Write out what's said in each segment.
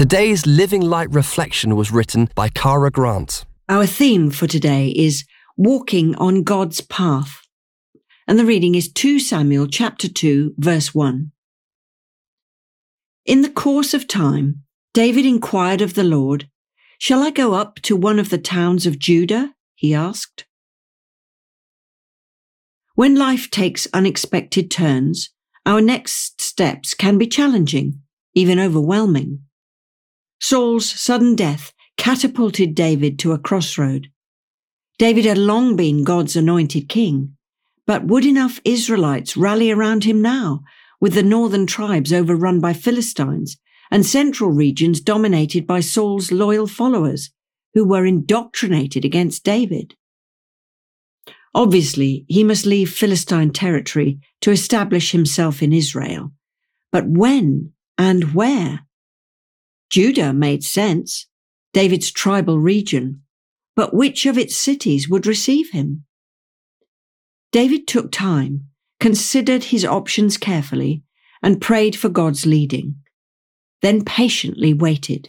Today's Living Light reflection was written by Cara Grant. Our theme for today is Walking on God's Path, and the reading is 2 Samuel chapter 2, verse 1. In the course of time, David inquired of the Lord, "Shall I go up to one of the towns of Judah?" he asked. When life takes unexpected turns, our next steps can be challenging, even overwhelming. Saul's sudden death catapulted David to a crossroad. David had long been God's anointed king, but would enough Israelites rally around him now, with the northern tribes overrun by Philistines and central regions dominated by Saul's loyal followers, who were indoctrinated against David? Obviously, he must leave Philistine territory to establish himself in Israel. But when and where? Judah made sense, David's tribal region, but which of its cities would receive him? David took time, considered his options carefully, and prayed for God's leading, then patiently waited.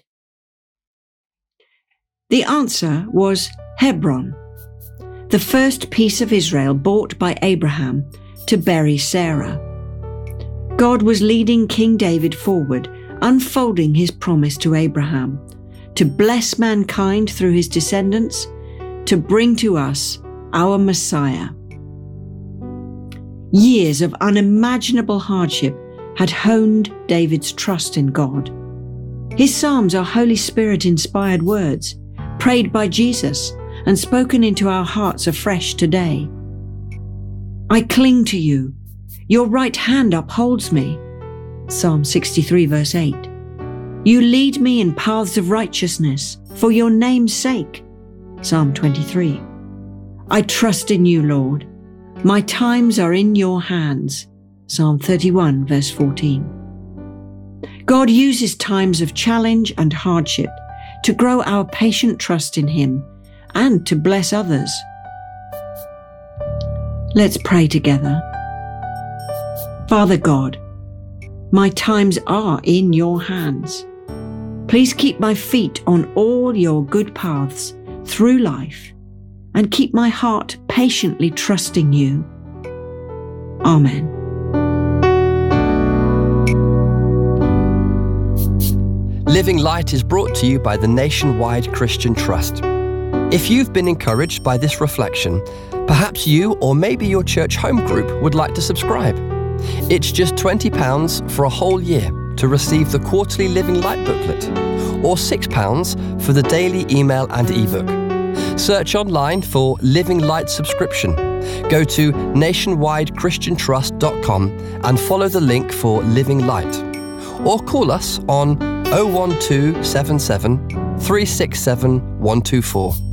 The answer was Hebron, the first piece of Israel bought by Abraham to bury Sarah. God was leading King David forward, unfolding his promise to Abraham, to bless mankind through his descendants, to bring to us our Messiah. Years of unimaginable hardship had honed David's trust in God. His Psalms are Holy Spirit-inspired words, prayed by Jesus and spoken into our hearts afresh today. I cling to you. Your right hand upholds me. Psalm 63 verse 8. You lead me in paths of righteousness for your name's sake. Psalm 23. I trust in you, Lord. My times are in your hands. Psalm 31 verse 14. God uses times of challenge and hardship to grow our patient trust in him and to bless others. Let's pray together. Father God, my times are in your hands. Please keep my feet on all your good paths through life and keep my heart patiently trusting you. Amen. Living Light is brought to you by the Nationwide Christian Trust. If you've been encouraged by this reflection, perhaps you or maybe your church home group would like to subscribe. It's just £20 for a whole year to receive the quarterly Living Light booklet, or £6 for the daily email and ebook. Search online for Living Light subscription. Go to nationwidechristiantrust.com and follow the link for Living Light. Or call us on 01277 367 124.